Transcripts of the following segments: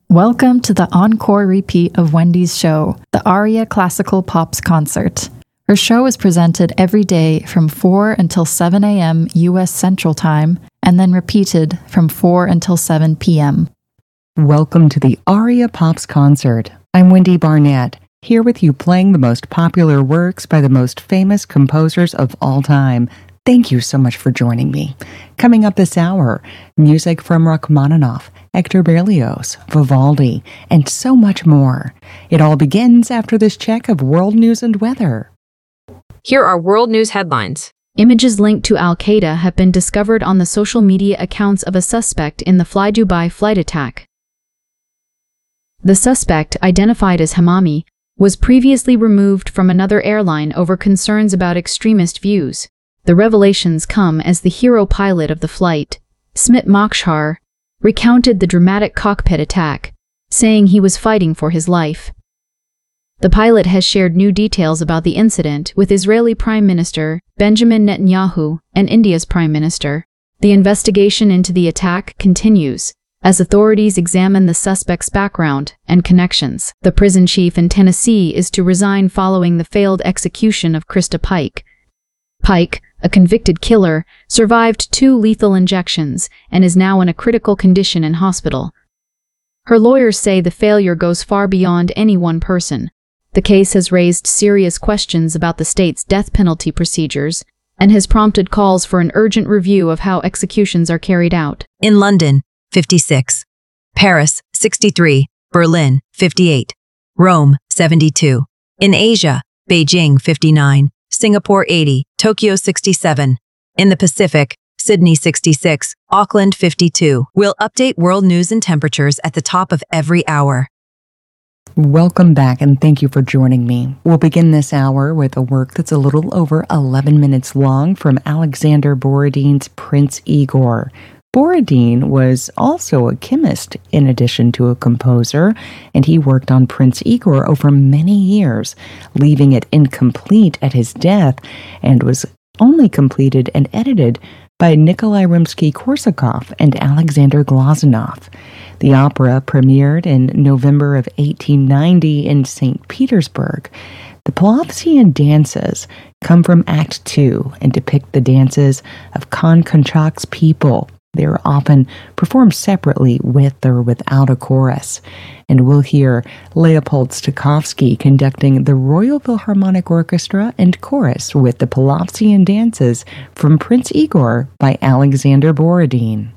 Welcome to the encore repeat of Wendy's show, the Aria Classical Pops Concert. Her show is presented every day from 4 until 7 a.m. U.S. Central Time, and then repeated from 4 until 7 p.m. Welcome to the Aria Pops Concert. I'm Wendy Barnett, here with you playing the most popular works by the most famous composers of all time. Thank you so much for joining me. Coming up this hour, music from Rachmaninoff, Hector Berlioz, Vivaldi, and so much more. It all begins after this check of world news and weather. Here are world news headlines. Images linked to Al-Qaeda have been discovered on the social media accounts of a suspect in the Fly Dubai flight attack. The suspect, identified as Hamami, was previously removed from another airline over concerns about extremist views. The revelations come as the hero pilot of the flight, Smit Mokhtar, recounted the dramatic cockpit attack, saying he was fighting for his life. The pilot has shared new details about the incident with Israeli Prime Minister Benjamin Netanyahu and India's Prime Minister. The investigation into the attack continues as authorities examine the suspect's background and connections. The prison chief in Tennessee is to resign following the failed execution of Krista Pike. Pike, a convicted killer, survived 2 lethal injections and is now in a critical condition in hospital. Her lawyers say the failure goes far beyond any one person. The case has raised serious questions about the state's death penalty procedures and has prompted calls for an urgent review of how executions are carried out. In London, 56. Paris, 63. Berlin, 58. Rome, 72. In Asia, Beijing, 59. Singapore, 80. Tokyo, 67. In the Pacific, Sydney, 66. Auckland, 52. We'll update world news and temperatures at the top of every hour. Welcome back, and thank you for joining me. We'll begin this hour with a work that's a little over 11 minutes long from Alexander Borodin's Prince Igor. Borodin was also a chemist in addition to a composer, and he worked on Prince Igor over many years, leaving it incomplete at his death, and was only completed and edited by Nikolai Rimsky-Korsakov and Alexander Glazunov. The opera premiered in November of 1890 in St. Petersburg. The Polovtsian dances come from Act 2 and depict the dances of Khan Konchak's people. They are often performed separately with or without a chorus. And we'll hear Leopold Stokowski conducting the Royal Philharmonic Orchestra and chorus with the Polovtsian dances from Prince Igor by Alexander Borodin.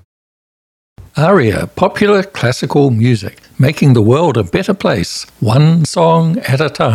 Aria, popular classical music, making the world a better place, one song at a time.